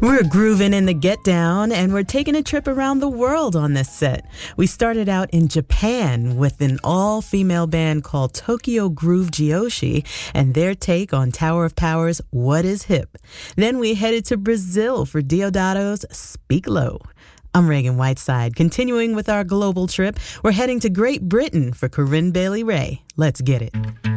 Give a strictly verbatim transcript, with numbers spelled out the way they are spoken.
We're grooving in the Get Down, and we're taking a trip around the world on this set. We started out in Japan with an all-female band called Tokyo Groove Joshi and their take on Tower of Power's What Is Hip. Then we headed to Brazil for Deodato's Speak Low. I'm Reagan Whiteside. Continuing with our global trip, we're heading to Great Britain for Corinne Bailey Rae. Let's get it.